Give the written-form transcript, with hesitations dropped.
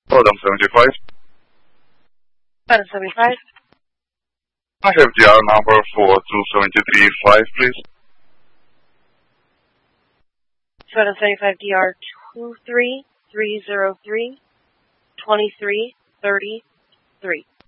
Adam 75. Adam 75. I have DR number for 2735, please. Adam 75 DR 23303 2333.